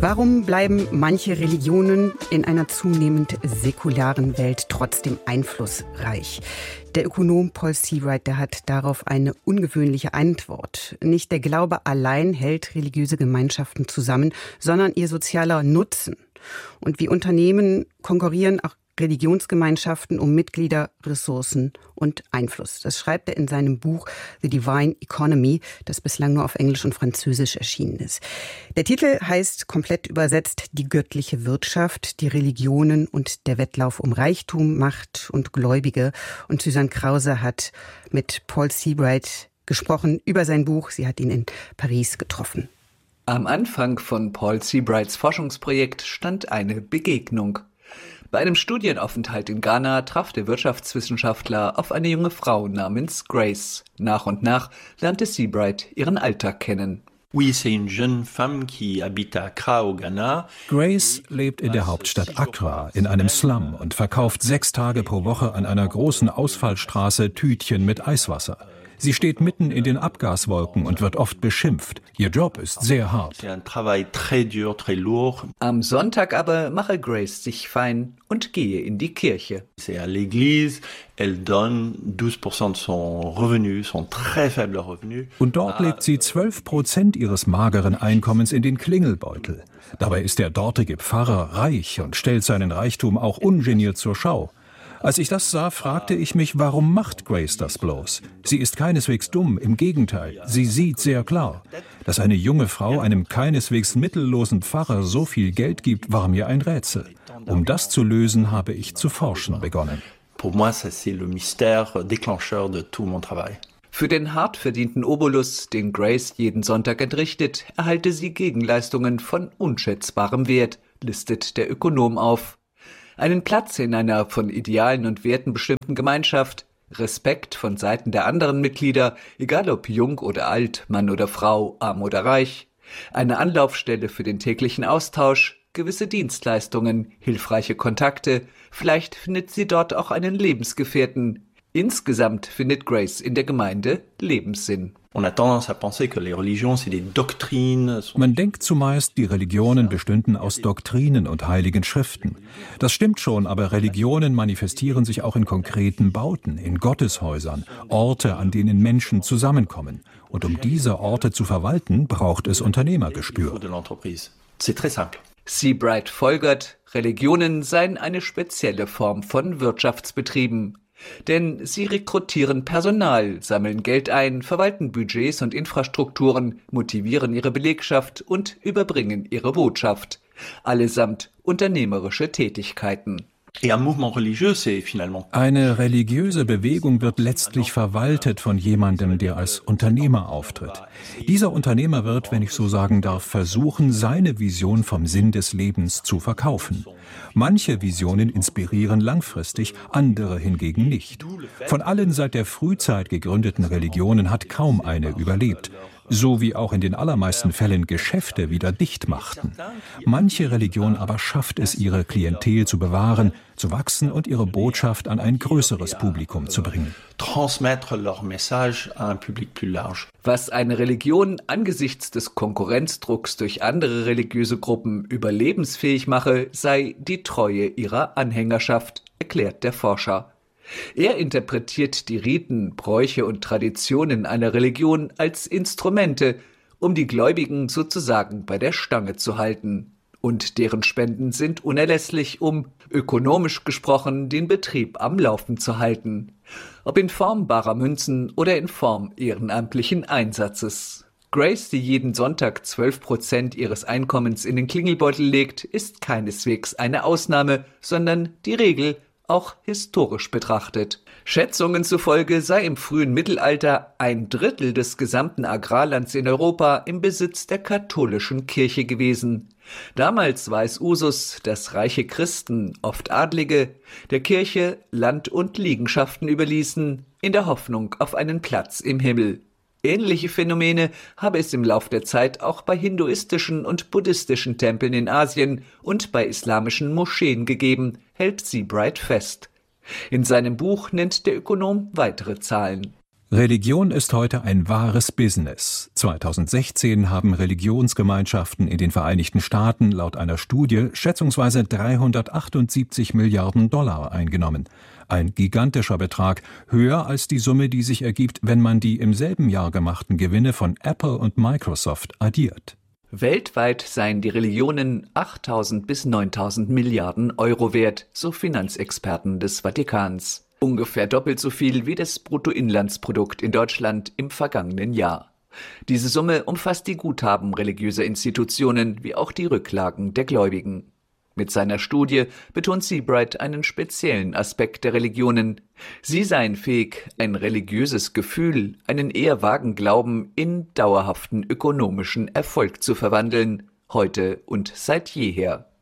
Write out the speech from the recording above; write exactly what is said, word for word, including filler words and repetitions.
Warum bleiben manche Religionen in einer zunehmend säkularen Welt trotzdem einflussreich? Der Ökonom Paul Seabright, der hat darauf eine ungewöhnliche Antwort. Nicht der Glaube allein hält religiöse Gemeinschaften zusammen, sondern ihr sozialer Nutzen. Und wie Unternehmen konkurrieren auch Religionsgemeinschaften um Mitglieder, Ressourcen und Einfluss. Das schreibt er in seinem Buch The Divine Economy, das bislang nur auf Englisch und Französisch erschienen ist. Der Titel heißt komplett übersetzt Die göttliche Wirtschaft, die Religionen und der Wettlauf um Reichtum, Macht und Gläubige. Und Susanne Krause hat mit Paul Seabright gesprochen über sein Buch. Sie hat ihn in Paris getroffen. Am Anfang von Paul Seabrights Forschungsprojekt stand eine Begegnung. Bei einem Studienaufenthalt in Ghana traf der Wirtschaftswissenschaftler auf eine junge Frau namens Grace. Nach und nach lernte Seabright ihren Alltag kennen. Grace lebt in der Hauptstadt Accra in einem Slum und verkauft sechs Tage pro Woche an einer großen Ausfallstraße Tütchen mit Eiswasser. Sie steht mitten in den Abgaswolken und wird oft beschimpft. Ihr Job ist sehr hart. Am Sonntag aber mache Grace sich fein und gehe in die Kirche. Und dort legt sie zwölf Prozent ihres mageren Einkommens in den Klingelbeutel. Dabei ist der dortige Pfarrer reich und stellt seinen Reichtum auch ungeniert zur Schau. Als ich das sah, fragte ich mich, warum macht Grace das bloß? Sie ist keineswegs dumm, im Gegenteil, sie sieht sehr klar. Dass eine junge Frau einem keineswegs mittellosen Pfarrer so viel Geld gibt, war mir ein Rätsel. Um das zu lösen, habe ich zu forschen begonnen. Für den hart verdienten Obolus, den Grace jeden Sonntag entrichtet, erhalte sie Gegenleistungen von unschätzbarem Wert, listet der Ökonom auf. Einen Platz in einer von Idealen und Werten bestimmten Gemeinschaft, Respekt von Seiten der anderen Mitglieder, egal ob jung oder alt, Mann oder Frau, arm oder reich, eine Anlaufstelle für den täglichen Austausch, gewisse Dienstleistungen, hilfreiche Kontakte, vielleicht findet sie dort auch einen Lebensgefährten. Insgesamt findet Grace in der Gemeinde Lebenssinn. Man denkt zumeist, die Religionen bestünden aus Doktrinen und heiligen Schriften. Das stimmt schon, aber Religionen manifestieren sich auch in konkreten Bauten, in Gotteshäusern, Orte, an denen Menschen zusammenkommen. Und um diese Orte zu verwalten, braucht es Unternehmergespür. Seabright folgert, Religionen seien eine spezielle Form von Wirtschaftsbetrieben. Denn sie rekrutieren Personal, sammeln Geld ein, verwalten Budgets und Infrastrukturen, motivieren ihre Belegschaft und überbringen ihre Botschaft. Allesamt unternehmerische Tätigkeiten. Eine religiöse Bewegung wird letztlich verwaltet von jemandem, der als Unternehmer auftritt. Dieser Unternehmer wird, wenn ich so sagen darf, versuchen, seine Vision vom Sinn des Lebens zu verkaufen. Manche Visionen inspirieren langfristig, andere hingegen nicht. Von allen seit der Frühzeit gegründeten Religionen hat kaum eine überlebt. So wie auch in den allermeisten Fällen Geschäfte wieder dicht machten. Manche Religion aber schafft es, ihre Klientel zu bewahren, zu wachsen und ihre Botschaft an ein größeres Publikum zu bringen. Was eine Religion angesichts des Konkurrenzdrucks durch andere religiöse Gruppen überlebensfähig mache, sei die Treue ihrer Anhängerschaft, erklärt der Forscher. Er interpretiert die Riten, Bräuche und Traditionen einer Religion als Instrumente, um die Gläubigen sozusagen bei der Stange zu halten. Und deren Spenden sind unerlässlich, um, ökonomisch gesprochen, den Betrieb am Laufen zu halten. Ob in Form barer Münzen oder in Form ehrenamtlichen Einsatzes. Grace, die jeden Sonntag zwölf Prozent ihres Einkommens in den Klingelbeutel legt, ist keineswegs eine Ausnahme, sondern die Regel, auch historisch betrachtet. Schätzungen zufolge sei im frühen Mittelalter ein Drittel des gesamten Agrarlands in Europa im Besitz der katholischen Kirche gewesen. Damals war es Usus, dass reiche Christen, oft Adlige, der Kirche Land und Liegenschaften überließen, in der Hoffnung auf einen Platz im Himmel. Ähnliche Phänomene habe es im Lauf der Zeit auch bei hinduistischen und buddhistischen Tempeln in Asien und bei islamischen Moscheen gegeben, hält Seabright fest. In seinem Buch nennt der Ökonom weitere Zahlen. Religion ist heute ein wahres Business. zweitausendsechzehn haben Religionsgemeinschaften in den Vereinigten Staaten laut einer Studie schätzungsweise dreihundertachtundsiebzig Milliarden Dollar eingenommen. Ein gigantischer Betrag, höher als die Summe, die sich ergibt, wenn man die im selben Jahr gemachten Gewinne von Apple und Microsoft addiert. Weltweit seien die Religionen achttausend bis neuntausend Milliarden Euro wert, so Finanzexperten des Vatikans. Ungefähr doppelt so viel wie das Bruttoinlandsprodukt in Deutschland im vergangenen Jahr. Diese Summe umfasst die Guthaben religiöser Institutionen wie auch die Rücklagen der Gläubigen. Mit seiner Studie betont Seabright einen speziellen Aspekt der Religionen. Sie seien fähig, ein religiöses Gefühl, einen eher vagen Glauben in dauerhaften ökonomischen Erfolg zu verwandeln, heute und seit jeher.